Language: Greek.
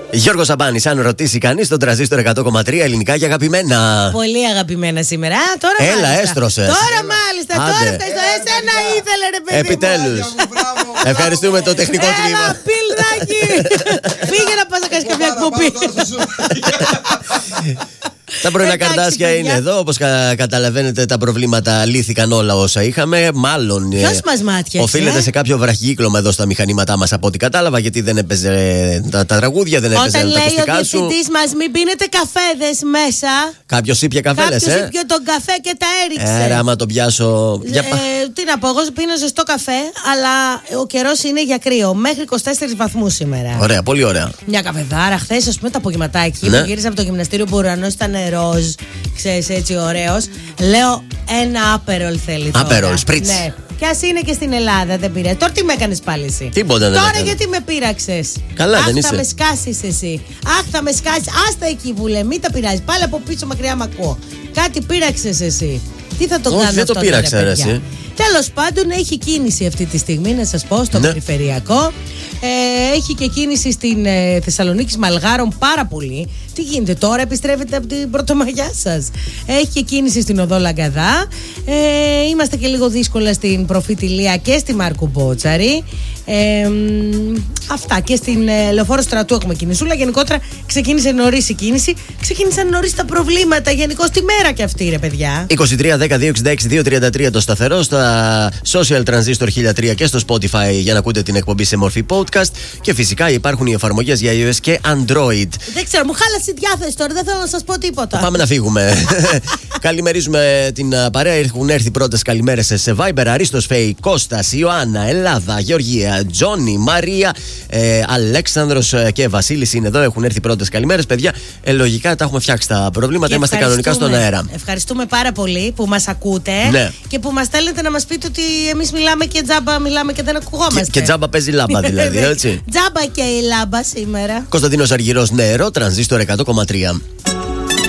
Γιώργος Σαμπάνης, αν ρωτήσει κανείς, τον τραζίστορ 100,3 ελληνικά και αγαπημένα. Πολύ αγαπημένα σήμερα. Τώρα έλα, μάλιστα. έστρωσες. Τώρα μάλιστα, άντε. τώρα φταίει. Εσένα ήθελε, ρε παιδί. Επιτέλους. Ευχαριστούμε το τεχνικό τμήμα. Έλα, πιλδάκι. Φύγε να πας να κάνεις καμιά εκπομπή. Τα πρωινά Εντάξει, καρτάσια παιδιά. είναι εδώ. Όπως καταλαβαίνετε, τα προβλήματα λύθηκαν όλα όσα είχαμε. Μάλλον Ποιος μας μάτιαξε? οφείλεται σε κάποιο βραχυκύκλωμα εδώ στα μηχανήματά μας, από ό,τι κατάλαβα, γιατί δεν έπαιζε τα τραγούδια, δεν έπαιζε τα Όταν λέει ο ακουστικά σου. διευθυντής μας μην πίνετε καφέδες μέσα. Κάποιος ήπια καφέλες, Κάποιος ήπιο τον καφέ και τα έριξε. άμα τον πιάσω. Τι να πω, εγώ πίνω ζεστό καφέ, αλλά ο καιρός είναι για κρύο. Μέχρι 24 βαθμούς σήμερα. Ωραία, πολύ ωραία. Μια καφεδάρα. Χθες, ας πούμε, το απογευματάκι Ναι. που γύρισα από το γυμναστήριο που ο ουρανός ήταν ροζ, ξέρεις, έτσι ωραίος. Λέω ένα άπερολ θέλει τώρα. Άπερολ, σπριτς. Ναι. Κι ας είναι και στην Ελλάδα, δεν πειράζει. Τώρα τι με έκανες πάλι εσύ? Τίποτα δεν Τώρα έκανα. γιατί με πείραξες? Καλά, Αχ, δεν είσαι? θα με σκάσεις εσύ. Αχ, θα με σκάσεις. Άστα εκεί που λέει, μην τα πειράζει. Πάλι από πίσω μακριά μ' ακούω. Κάτι πείραξες εσύ. Τι θα το Όχι, κάνω δεν αυτό το πείραξα, τώρα, ρε, παιδιά? εσύ. Τέλος πάντων, έχει κίνηση αυτή τη στιγμή, να σας πω, στο Ναι. περιφερειακό. Έχει και κίνηση στην Θεσσαλονίκη Μαλγάρων πάρα πολύ. Τι γίνεται τώρα, επιστρέφετε από την Πρωτομαγιά σας? Έχει και κίνηση στην Οδό Λαγκαδά. Είμαστε και λίγο δύσκολα στην Προφήτη Λία και στη Μάρκου Μπότσαρη. Αυτά, και στην Λεωφόρο Στρατού έχουμε κινησούλα. Γενικότερα ξεκίνησε νωρίς η κίνηση. Ξεκίνησαν νωρίς τα προβλήματα. Γενικώς τη μέρα και αυτή, ρε παιδιά. 23 10 266 233 το σταθερό, στα social transistor 1003 και στο Spotify για να ακούτε την εκπομπή σε μορφή podcast. Και φυσικά υπάρχουν οι εφαρμογές για iOS και Android. Δεν ξέρω, μου χάλασε η διάθεση τώρα. Δεν θέλω να σας πω τίποτα. Πάμε να φύγουμε. Καλημερίζουμε την παρέα. Έχουν έρθει πρώτες καλημέρες σε Viber. Αρίστος Φέη, Κώστας, Ιωάννα, Ελλάδα, Γεωργία, Τζόνι, Μαρία, Αλέξανδρος και Βασίλης είναι εδώ. Έχουν έρθει πρώτες καλημέρες. Παιδιά, λογικά τα έχουμε φτιάξει τα προβλήματα. Και είμαστε κανονικά στον αέρα. Ευχαριστούμε πάρα πολύ που μας ακούτε, Ναι. και που μας στέλνετε να μας πείτε ότι εμείς μιλάμε και τζάμπα, μιλάμε και δεν ακουγόμαστε. Και τζάμπα παίζει λάμπα δηλαδή, έτσι. Τζάμπα και η λάμπα σήμερα. Κωνσταντίνος Αργυρός, νερό, τρανζίστορ 100,3.